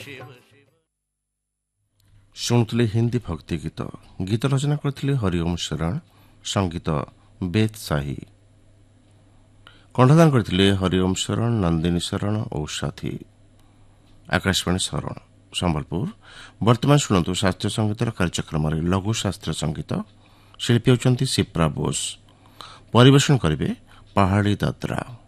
ଶୁଣୁଥିଲେ ହିନ୍ଦୀ ଭକ୍ତି ଗୀତ ରଚନା କରିଥିଲେ ହରିଓମ ଶରଣ, ସଙ୍ଗୀତ ବେଦ ସାହି, କଣ୍ଠଦାନ କରିଥିଲେ ହରିଓମ ଶରଣ, ନନ୍ଦିନୀ ଶରଣ ଓ ସାଥୀ। ଆକାଶବାଣୀ ଶରଣ ସମ୍ବଲପୁର। ବର୍ତ୍ତମାନ ଶୁଣନ୍ତୁ ଶାସ୍ତ୍ରୀୟ ସଙ୍ଗୀତର କାର୍ଯ୍ୟକ୍ରମରେ ଲଘୁ ଶାସ୍ତ୍ରୀୟ ସଙ୍ଗୀତ। ଶିଳ୍ପୀ ହେଉଛନ୍ତି ସିପ୍ରା ବୋଷ। ପରିବେଷଣ କରିବେ ପାହାଡ଼ି ଦାଦ୍ରା।